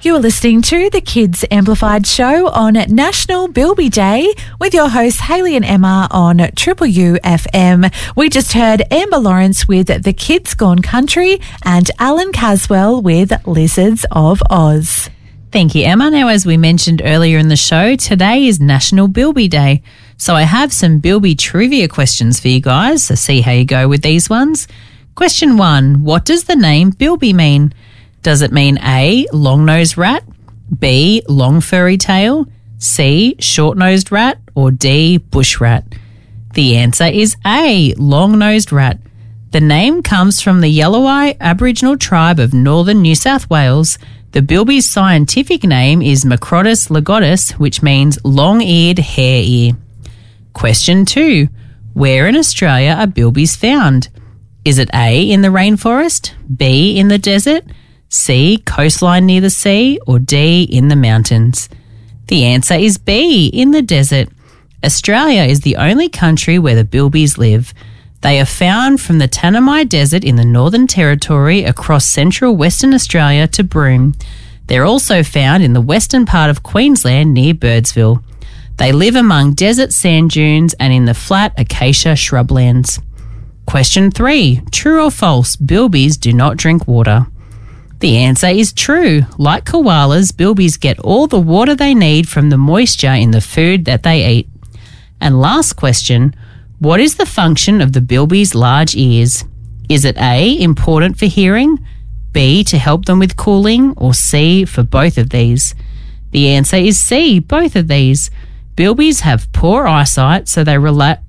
You're listening to the Kids Amplified Show on National Bilby Day with your hosts Hayley and Emma on Triple U FM. We just heard Amber Lawrence with The Kids Gone Country and Alan Caswell with Lizards of Oz. Thank you, Emma. Now, as we mentioned earlier in the show, today is National Bilby Day. So I have some Bilby trivia questions for you guys, so see how you go with these ones. Question 1, what does the name Bilby mean? Does it mean A, long-nosed rat, B, long furry tail, C, short-nosed rat, or D, bush rat? The answer is A, long-nosed rat. The name comes from the Yalawai Aboriginal tribe of northern New South Wales. The bilby's scientific name is Macrodus ligotus, which means long-eared hare ear. Question 2, where in Australia are bilbies found? Is it A, in the rainforest, B, in the desert, C, coastline near the sea, or D, in the mountains? The answer is B, in the desert. Australia is the only country where the bilbies live. They are found from the Tanami Desert in the Northern Territory across central Western Australia to Broome. They're also found in the western part of Queensland near Birdsville. They live among desert sand dunes and in the flat acacia shrublands. Question 3, true or false, bilbies do not drink water? The answer is true. Like koalas, bilbies get all the water they need from the moisture in the food that they eat. And last question, what is the function of the bilby's large ears? Is it A, important for hearing, B, to help them with cooling, or C, for both of these? The answer is C, both of these. Bilbies have poor eyesight, so they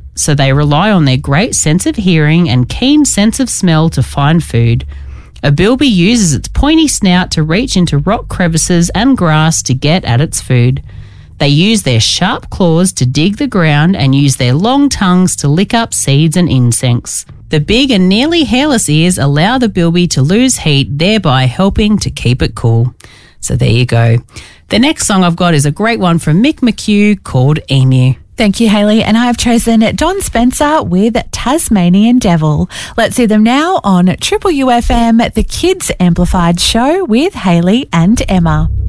rely on their great sense of hearing and keen sense of smell to find food. A bilby uses its pointy snout to reach into rock crevices and grass to get at its food. They use their sharp claws to dig the ground and use their long tongues to lick up seeds and insects. The big and nearly hairless ears allow the bilby to lose heat, thereby helping to keep it cool. So there you go. The next song I've got is a great one from Mick McHugh called Emu. Thank you, Hayley, and I've chosen Don Spencer with Tasmanian Devil. Let's see them now on Triple UFM, the Kids Amplified Show with Hayley and Emma.